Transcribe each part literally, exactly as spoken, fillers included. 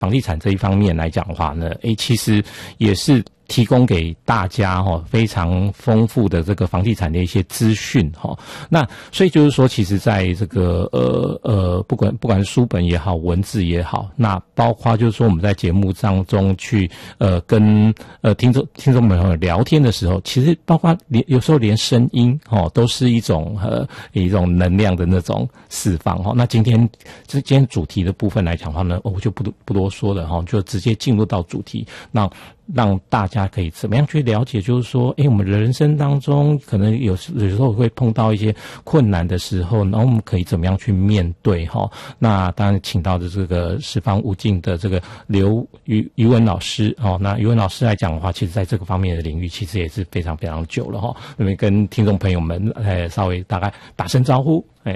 房地产这一方面来讲的话呢，诶，其实也是提供给大家哈非常丰富的这个房地产的一些资讯哈。那所以就是说，其实在这个呃呃，不管不管是书本也好，文字也好，那包括就是说我们在节目当中去呃跟呃听众听众朋友聊天的时候，其实包括连有时候连声音哦都是一种呃一种能量的那种释放哈。那今天这今天主题的部分来讲的话呢，我就不不多说了哈，就直接进入到主题，那让大家可以怎么样去了解，就是说，诶，我们人生当中可能有有时候会碰到一些困难的时候，然后我们可以怎么样去面对哈？那当然，请到的这个十方无尽的这个刘于于文老师哦，那于文老师来讲的话，其实在这个方面的领域，其实也是非常非常久了哈。那么跟听众朋友们，诶，稍微大概打声招呼，诶。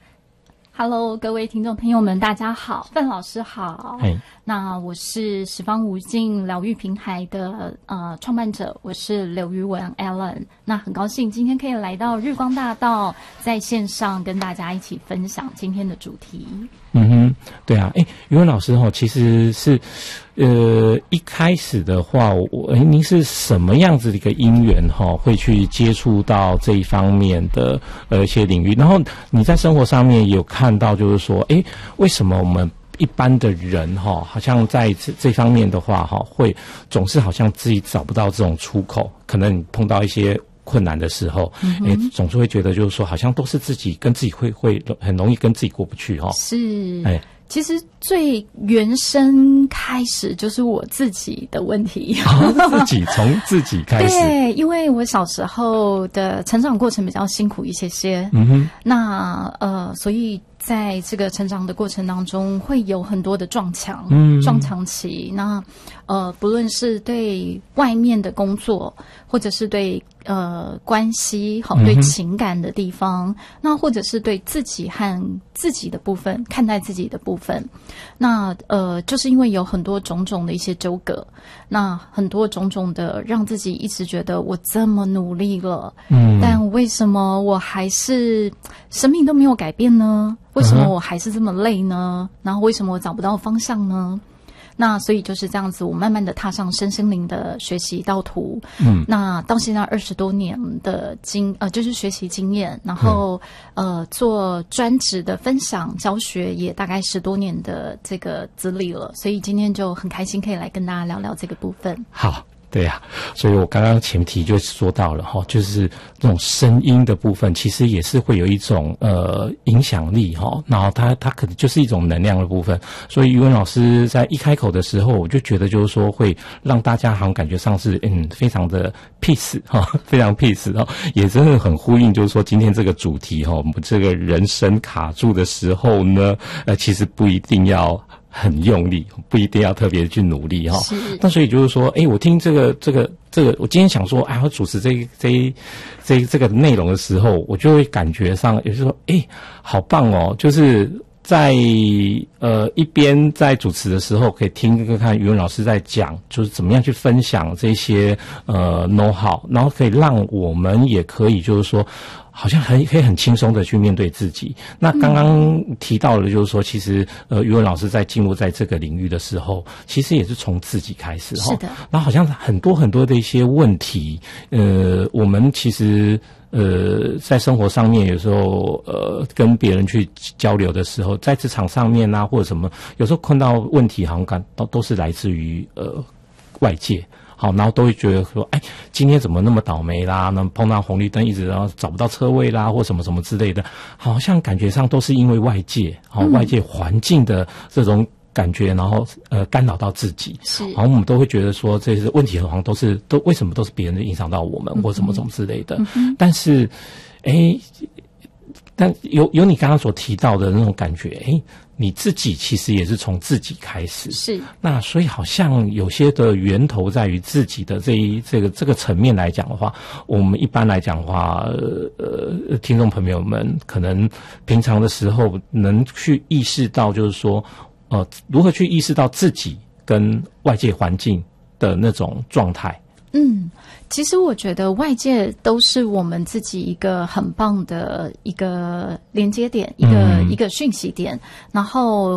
Hello， 各位听众朋友们，大家好，范老师好。那我是十方无尽疗愈平台的呃创办者，我是刘于文 Alan。那很高兴今天可以来到日光大道，在线上跟大家一起分享今天的主题。 嗯哼，对啊，诶，于文老师哈，其实是，呃，一开始的话，我诶，您是什么样子的一个因缘哈，会去接触到这一方面的呃一些领域？然后你在生活上面也有看到，就是说，诶，为什么我们一般的人哈，好像在这这方面的话哈，会总是好像自己找不到这种出口，可能你碰到一些困难的时候，哎、嗯，总是会觉得就是说，好像都是自己跟自己会会很容易跟自己过不去哈。 是，哎，其实最原生开始就是我自己的问题， 哦、自己从自己开始。 对，因为我小时候的成长过程比较辛苦一些些， 嗯哼， 那呃，所以在这个成长的过程当中，会有很多的撞墙， 嗯， 撞墙期。那呃，不论是对外面的工作，或者是对呃关系，好，对情感的地方，嗯、那或者是对自己和自己的部分，看待自己的部分，那呃，就是因为有很多种种的一些纠葛，那很多种种的让自己一直觉得我这么努力了，嗯，但为什么我还是生命都没有改变呢？为什么我还是这么累呢？然后为什么我找不到方向呢？那所以就是这样子，我慢慢的踏上身心灵的学习道途。嗯，那到现在二十多年的经呃，就是学习经验，然后、嗯、呃做专职的分享教学，也大概十多年的这个资历了。所以今天就很开心可以来跟大家聊聊这个部分。 好。对呀、啊，所以我刚刚前提就说到了哈，就是这种声音的部分，其实也是会有一种呃影响力哈，然后它它可能就是一种能量的部分。所以于文老师在一开口的时候，我就觉得就是说会让大家好像感觉上是嗯非常的 peace 哈，非常 peace 哈，也真的很呼应，就是说今天这个主题哈，我们这个人生卡住的时候呢，呃，其实不一定要很用力，不一定要特别去努力哈。那所以就是说，哎，我听这个这个这个，我今天想说，哎，我主持这这这这个内容的时候，我就会感觉上，也就是说，哎，好棒哦！就是在呃一边在主持的时候，可以听看看于文老师在讲，就是怎么样去分享这些呃 know how， 然后可以让我们也可以就是说。好像很可以很轻松的去面对自己。那刚刚提到了，就是说，其实呃，于文老师在进入在这个领域的时候，其实也是从自己开始哈。 是的。 然后好像很多很多的一些问题，呃，我们其实呃在生活上面有时候呃跟别人去交流的时候，在职场上面啊或者什么，有时候碰到问题，好像感都都是来自于呃外界。好，然后都会觉得说，哎，今天怎么那么倒霉啦？那碰到红绿灯一直然后找不到车位啦，或什么什么之类的，好像感觉上都是因为外界，好、嗯、外界环境的这种感觉，然后呃干扰到自己。 是， 好像我们都会觉得说，这些问题好像都是都为什么都是别人影响到我们，嗯、或什么什么之类的。嗯、但是，哎，但有有你刚刚所提到的那种感觉，哎。你自己其实也是从自己开始， 是那所以好像有些的源头在于自己的这一这个这个层面来讲的话，我们一般来讲的话，呃呃，听众朋友们可能平常的时候能去意识到，就是说，呃，如何去意识到自己跟外界环境的那种状态。 嗯，其实我觉得外界都是我们自己一个很棒的一个连接点，一个、嗯、一个讯息点。然后，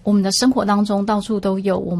我们的生活当中到处都有我们